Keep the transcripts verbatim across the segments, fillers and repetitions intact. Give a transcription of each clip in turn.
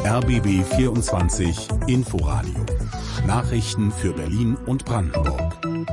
R B B vierundzwanzig Inforadio. Nachrichten für Berlin und Brandenburg.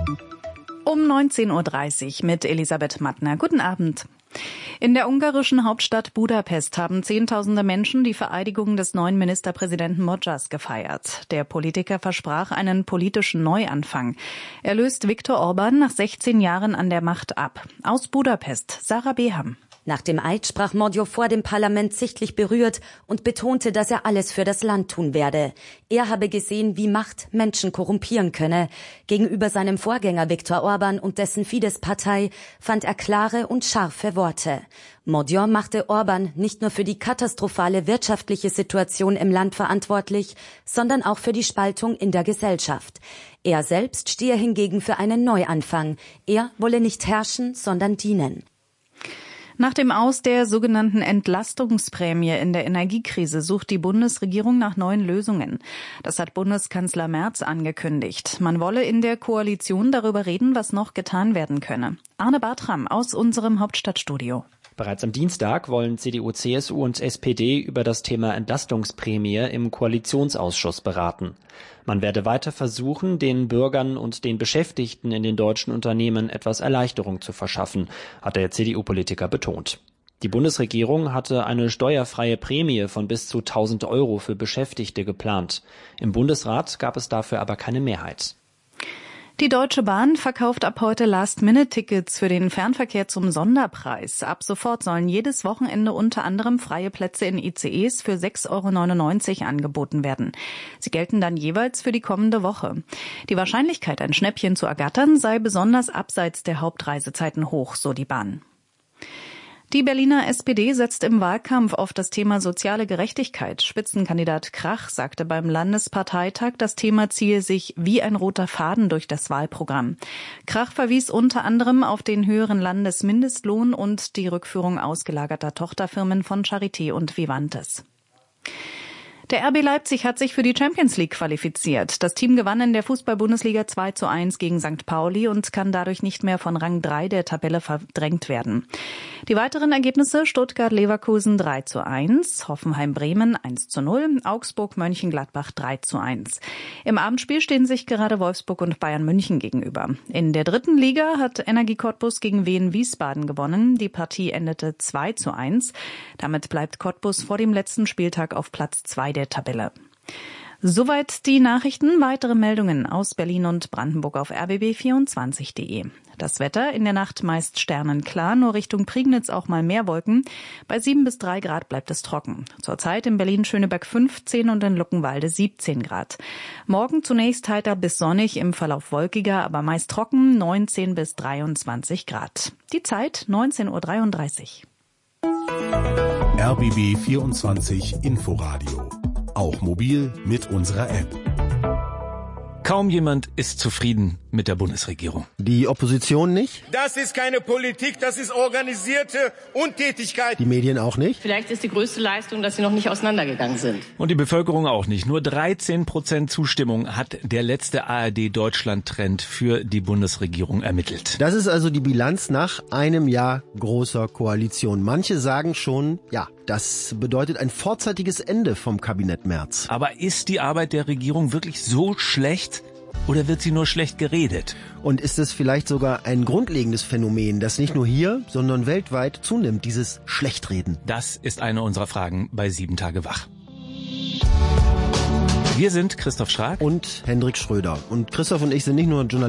Um neunzehn Uhr dreißig mit Elisabeth Mattner. Guten Abend. In der ungarischen Hauptstadt Budapest haben Zehntausende Menschen die Vereidigung des neuen Ministerpräsidenten Modras gefeiert. Der Politiker versprach einen politischen Neuanfang. Er löst Viktor Orbán nach sechzehn Jahren an der Macht ab. Aus Budapest, Sarah Beham. Nach dem Eid sprach Magyar vor dem Parlament sichtlich berührt und betonte, dass er alles für das Land tun werde. Er habe gesehen, wie Macht Menschen korrumpieren könne. Gegenüber seinem Vorgänger Viktor Orbán und dessen Fidesz-Partei fand er klare und scharfe Worte. Magyar machte Orbán nicht nur für die katastrophale wirtschaftliche Situation im Land verantwortlich, sondern auch für die Spaltung in der Gesellschaft. Er selbst stehe hingegen für einen Neuanfang. Er wolle nicht herrschen, sondern dienen. Nach dem Aus der sogenannten Entlastungsprämie in der Energiekrise sucht die Bundesregierung nach neuen Lösungen. Das hat Bundeskanzler Merz angekündigt. Man wolle in der Koalition darüber reden, was noch getan werden könne. Arne Bartram aus unserem Hauptstadtstudio. Bereits am Dienstag wollen C D U, C S U und S P D über das Thema Entlastungsprämie im Koalitionsausschuss beraten. Man werde weiter versuchen, den Bürgern und den Beschäftigten in den deutschen Unternehmen etwas Erleichterung zu verschaffen, hat der C D U-Politiker betont. Die Bundesregierung hatte eine steuerfreie Prämie von bis zu tausend Euro für Beschäftigte geplant. Im Bundesrat gab es dafür aber keine Mehrheit. Die Deutsche Bahn verkauft ab heute Last-Minute-Tickets für den Fernverkehr zum Sonderpreis. Ab sofort sollen jedes Wochenende unter anderem freie Plätze in I C Es für sechs Euro neunundneunzig angeboten werden. Sie gelten dann jeweils für die kommende Woche. Die Wahrscheinlichkeit, ein Schnäppchen zu ergattern, sei besonders abseits der Hauptreisezeiten hoch, so die Bahn. Die Berliner S P D setzt im Wahlkampf auf das Thema soziale Gerechtigkeit. Spitzenkandidat Krach sagte beim Landesparteitag, das Thema ziehe sich wie ein roter Faden durch das Wahlprogramm. Krach verwies unter anderem auf den höheren Landesmindestlohn und die Rückführung ausgelagerter Tochterfirmen von Charité und Vivantes. Der R B Leipzig hat sich für die Champions League qualifiziert. Das Team gewann in der Fußball-Bundesliga zwei zu eins gegen Sankt Pauli und kann dadurch nicht mehr von Rang drei der Tabelle verdrängt werden. Die weiteren Ergebnisse: Stuttgart-Leverkusen drei zu eins, Hoffenheim-Bremen eins zu null, Augsburg-Mönchengladbach drei zu eins. Im Abendspiel stehen sich gerade Wolfsburg und Bayern München gegenüber. In der dritten Liga hat Energie Cottbus gegen Wien Wiesbaden gewonnen. Die Partie endete zwei zu eins. Damit bleibt Cottbus vor dem letzten Spieltag auf Platz zwei der Tabelle. Soweit die Nachrichten. Weitere Meldungen aus Berlin und Brandenburg auf R B B vierundzwanzig punkt de. Das Wetter: in der Nacht meist sternenklar, nur Richtung Prignitz auch mal mehr Wolken. Bei sieben bis drei Grad bleibt es trocken. Zurzeit in Berlin-Schöneberg fünfzehn und in Luckenwalde siebzehn Grad. Morgen zunächst heiter bis sonnig, im Verlauf wolkiger, aber meist trocken, neunzehn bis dreiundzwanzig Grad. Die Zeit neunzehn Uhr dreiunddreißig. R B B vierundzwanzig Inforadio. Auch mobil mit unserer App. Kaum jemand ist zufrieden mit der Bundesregierung. Die Opposition nicht? Das ist keine Politik, das ist organisierte Untätigkeit. Die Medien auch nicht? Vielleicht ist die größte Leistung, dass sie noch nicht auseinandergegangen sind. Und die Bevölkerung auch nicht. Nur dreizehn Prozent Zustimmung hat der letzte A R D-Deutschland-Trend für die Bundesregierung ermittelt. Das ist also die Bilanz nach einem Jahr großer Koalition. Manche sagen schon, ja, das bedeutet ein vorzeitiges Ende vom Kabinett Merz. Aber ist die Arbeit der Regierung wirklich so schlecht? Oder wird sie nur schlecht geredet? Und ist es vielleicht sogar ein grundlegendes Phänomen, das nicht nur hier, sondern weltweit zunimmt, dieses Schlechtreden? Das ist eine unserer Fragen bei Sieben Tage Wach. Wir sind Christoph Schrag und Hendrik Schröder. Und Christoph und ich sind nicht nur Journalisten,